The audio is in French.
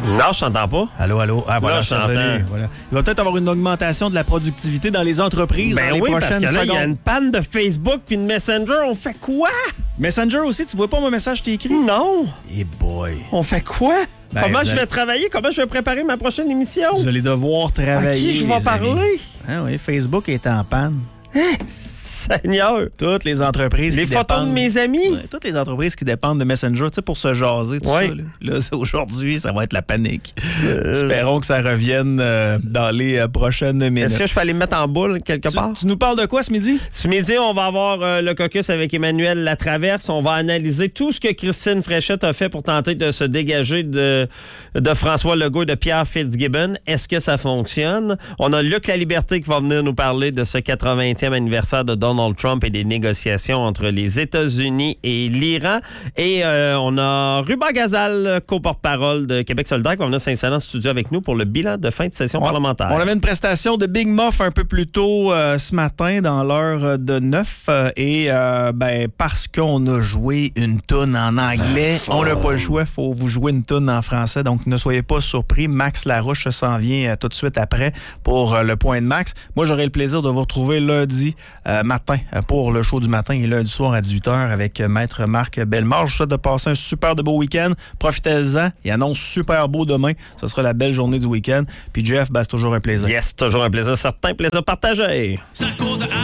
Non, je t'entends pas. Allô. Ah, voilà, Là, je suis revenu. Voilà. Il va peut-être avoir une augmentation de la productivité dans les entreprises dans les prochaines parce que là, secondes. il y a une panne de Facebook puis de Messenger. On fait quoi? Messenger aussi, tu vois pas mon message que je t'ai écrit? Non. Eh boy. On fait quoi? Ben, Comment je vais travailler? Comment je vais préparer ma prochaine émission? Vous allez devoir travailler. À qui je vais les parler? amis. Ah oui, Facebook est en panne. Seigneur. Toutes les entreprises Les qui photos dépendent... de mes amis? Ouais, toutes les entreprises qui dépendent de Messenger, tu sais, pour se jaser, tout Ouais. ça. Là, aujourd'hui, ça va être la panique. Espérons que ça revienne dans les prochaines minutes. Est-ce que je peux aller me mettre en boule quelque part? Tu nous parles de quoi ce midi? Ce midi, on va avoir le caucus avec Emmanuel Latraverse. On va analyser tout ce que Christine Fréchette a fait pour tenter de se dégager de François Legault et de Pierre Fitzgibbon. Est-ce que ça fonctionne? On a Luc Laliberté qui va venir nous parler de ce 80e anniversaire de Donald Trump et des négociations entre les États-Unis et l'Iran. Et on a Ruba Gazal, co-porte-parole de Québec solidaire, qui va venir s'installer en studio avec nous pour le bilan de fin de session parlementaire. On avait une prestation de Big Muff un peu plus tôt ce matin dans l'heure de 9 et parce qu'on a joué une toune en anglais, on n'a pas le choix, il faut vous jouer une toune en français, donc ne soyez pas surpris. Max Larouche s'en vient tout de suite après pour le point de Max. Moi, j'aurai le plaisir de vous retrouver lundi matin pour le show du matin et lundi soir à 18h avec Maître Marc Bellemare. Je vous souhaite de passer un super de beau week-end. Profitez-en. Il annonce super beau demain. Ce sera la belle journée du week-end. Puis Jeff, c'est toujours un plaisir. Yes, toujours un plaisir certain, plaisir partagé. Ça cause à